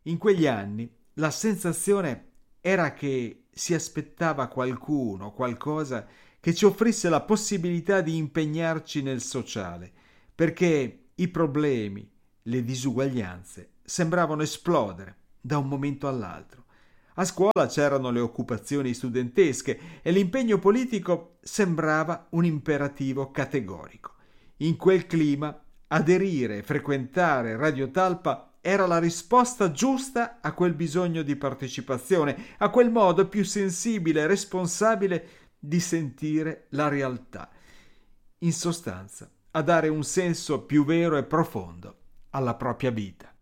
In quegli anni la sensazione era che si aspettava qualcuno, qualcosa che ci offrisse la possibilità di impegnarci nel sociale, perché i problemi, le disuguaglianze sembravano esplodere da un momento all'altro. A scuola c'erano le occupazioni studentesche e l'impegno politico sembrava un imperativo categorico. In quel clima, aderire e frequentare Radio Talpa era la risposta giusta a quel bisogno di partecipazione, a quel modo più sensibile e responsabile di sentire la realtà. In sostanza, a dare un senso più vero e profondo alla propria vita.